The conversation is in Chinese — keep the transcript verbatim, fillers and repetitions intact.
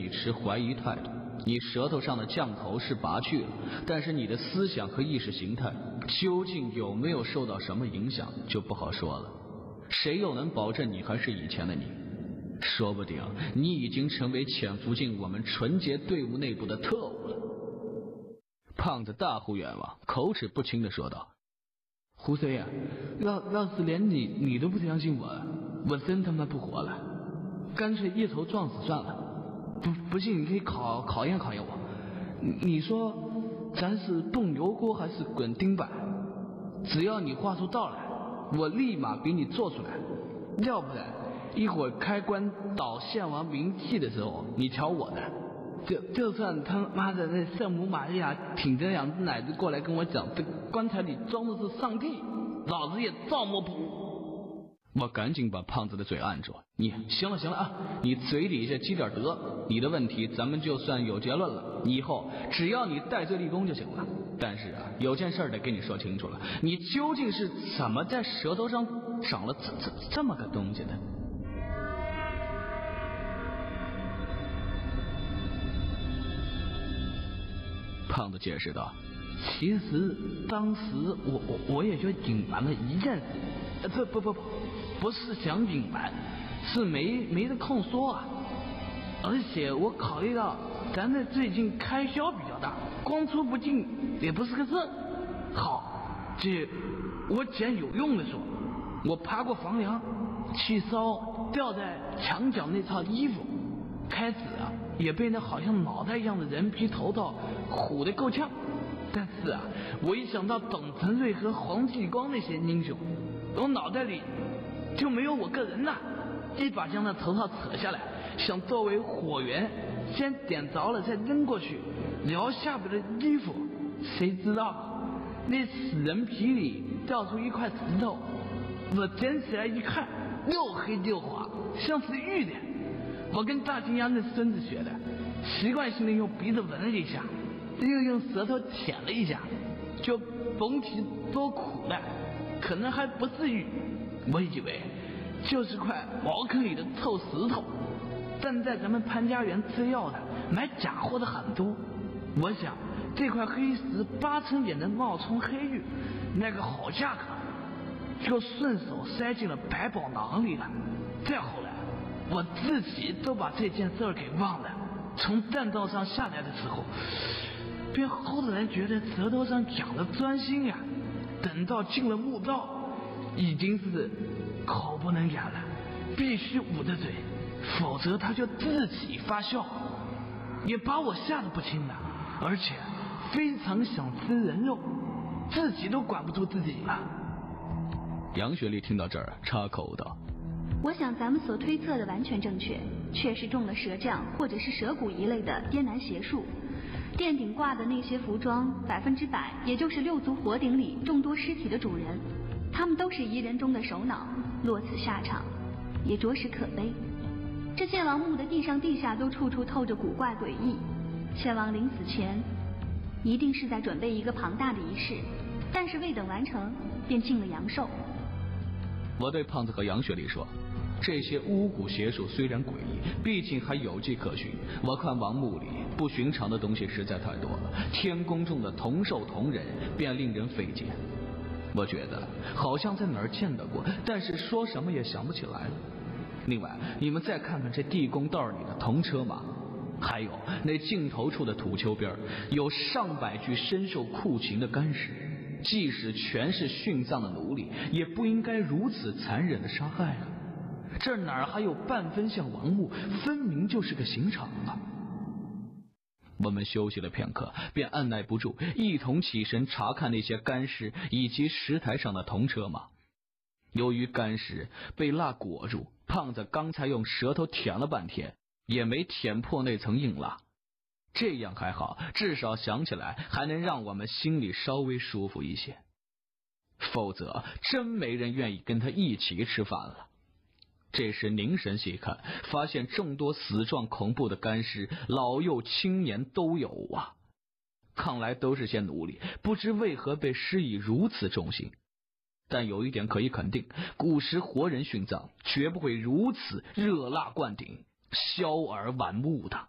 你持怀疑态度，你舌头上的降头是拔去了，但是你的思想和意识形态究竟有没有受到什么影响就不好说了。谁又能保证你还是以前的你？说不定你已经成为潜伏进我们纯洁队伍内部的特务了。胖子大呼冤枉，口齿不清地说道： 胡 Sir 呀，要要是连你你都不相信我，我真他妈不活了，干脆一头撞死算了。不不信你可以考考验考验我，你说咱是动油锅还是滚钉板？只要你画出道来，我立马给你做出来。要不然一会儿开棺倒献王冥器的时候，你瞧我的。就就算他妈的那圣母玛利亚挺着两只奶子过来跟我讲，这棺材里装的是上帝，老子也照摸不误。 我赶紧把胖子的嘴按住。你行了行了啊，你嘴底下积点德，你的问题咱们就算有结论了，以后只要你戴罪立功就行了。但是啊，有件事得跟你说清楚了，你究竟是怎么在舌头上长了这这这么个东西的？胖子解释道： 其实当时我我我也就隐瞒了一件事，呃不不不不，不是想隐瞒，是没没得空说啊。而且我考虑到咱这最近开销比较大，光出不进也不是个事。好，这我捡有用的说，我爬过房梁，去烧吊在墙角那套衣服。开始啊，也被那好像脑袋一样的人皮头套唬得够呛。但是啊，我一想到董存瑞和黄继光那些英雄，我脑袋里就没有我个人呐。一把将那头套扯下来，想作为火源，先点着了再扔过去，撩下边的衣服。谁知道那死人皮里掉出一块石头，我捡起来一看，又黑又滑，像是玉的。我跟大金鸭那孙子学的，习惯性的用鼻子闻了一下，又用舌头舔了一下，就甭提多苦了，可能还不至于。我以为就是块茅坑里的臭石头，但在咱们潘家园吃药的买假货的很多，我想这块黑石八成也能冒充黑玉，那个好价格，就顺手塞进了百宝囊里了。再后来我自己都把这件事给忘了，从栈道上下来的时候便忽然觉得舌头上长了钻心呀，等到进了墓道已经是口不能言了，必须捂着嘴，否则他就自己发笑，也把我吓得不轻了，而且非常想吃人肉，自己都管不住自己了。 杨雪丽听到这儿插口道： 我想咱们所推测的完全正确，确实中了蛇杖或者是蛇骨一类的滇南邪术。殿顶挂的那些服装，百分之百也就是六族火鼎里众多尸体的主人，他们都是彝人中的首脑，落此下场，也着实可悲。这献王墓的地上地下都处处透着古怪诡异，献王临死前一定是在准备一个庞大的仪式，但是未等完成便进了阳寿。 我对胖子和杨雪丽说，这些巫蛊邪术虽然诡异，毕竟还有迹可循。我看王墓里不寻常的东西实在太多了，天宫中的同寿同人便令人费解。我觉得好像在哪儿见到过，但是说什么也想不起来了。另外，你们再看看这地宫道里的铜车马，还有那尽头处的土丘边，有上百具身受酷刑的干尸，即使全是殉葬的奴隶，也不应该如此残忍的杀害啊！这哪儿还有半分像王墓，分明就是个刑场啊！我们休息了片刻，便按耐不住，一同起身查看那些干尸以及石台上的铜车马。由于干尸被蜡裹住，胖子刚才用舌头舔了半天，也没舔破那层硬蜡。这样还好，至少想起来还能让我们心里稍微舒服一些。否则真没人愿意跟他一起吃饭了。这时凝神细看，发现众多死状恐怖的干尸，老幼青年都有啊。看来都是些奴隶，不知为何被施以如此重刑。但有一点可以肯定，古时活人殉葬绝不会如此热辣灌顶，削耳剜目的。